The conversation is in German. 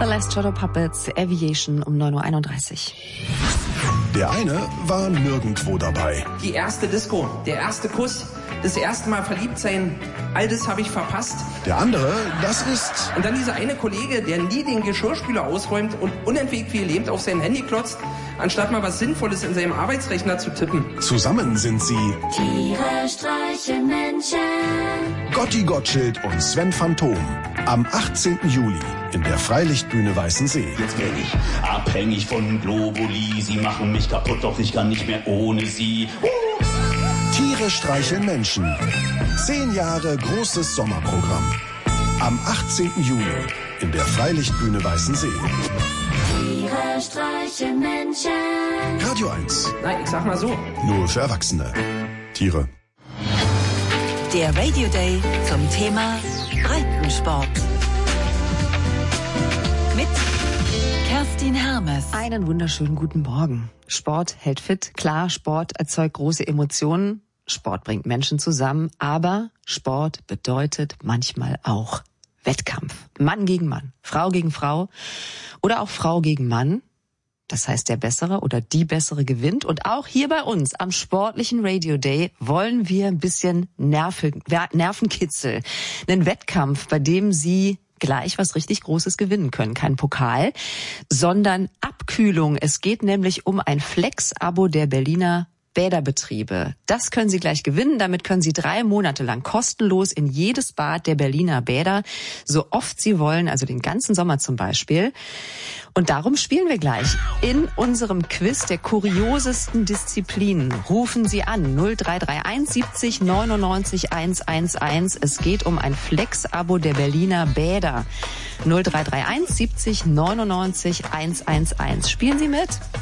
The Last Shadow Puppets, Aviation um 9.31 Uhr. Der eine war nirgendwo dabei. Die erste Disco, der erste Kuss, das erste Mal verliebt sein, all das habe ich verpasst. Der andere, das ist... Und dann dieser eine Kollege, der nie den Geschirrspüler ausräumt und unentwegt wie gelähmt auf sein Handy klotzt, anstatt mal was Sinnvolles in seinem Arbeitsrechner zu tippen. Zusammen sind sie... Tiere streichen Menschen. Gotti Gottschild und Sven Phantom. Am 18. Juli in der Freilichtbühne Weißensee. Jetzt werde ich abhängig von Globuli. Sie machen mich kaputt, doch ich kann nicht mehr ohne sie. Tiere streicheln Menschen. 10 Jahre großes Sommerprogramm. Am 18. Juli in der Freilichtbühne Weißensee. Tiere streichen Menschen. Radio 1. Nein, ich sag mal so. Nur für Erwachsene. Tiere. Der Radio Day zum Thema Breitensport. Mit Kerstin Hermes. Einen wunderschönen guten Morgen. Sport hält fit. Klar, Sport erzeugt große Emotionen. Sport bringt Menschen zusammen. Aber Sport bedeutet manchmal auch Wettkampf. Mann gegen Mann, Frau gegen Frau oder auch Frau gegen Mann. Das heißt, der Bessere oder die Bessere gewinnt. Und auch hier bei uns am sportlichen Radio Day wollen wir ein bisschen Nervenkitzel. Einen Wettkampf, bei dem Sie gleich was richtig Großes gewinnen können. Kein Pokal, sondern Abkühlung. Es geht nämlich um ein Flex-Abo der Berliner Bäderbetriebe. Das können Sie gleich gewinnen. Damit können Sie 3 Monate lang kostenlos in jedes Bad der Berliner Bäder, so oft Sie wollen, also den ganzen Sommer zum Beispiel. Und darum spielen wir gleich in unserem Quiz der kuriosesten Disziplinen. Rufen Sie an 0331 70 99 111. Es geht um ein Flex-Abo der Berliner Bäder. 0331 70 99 111. Spielen Sie mit?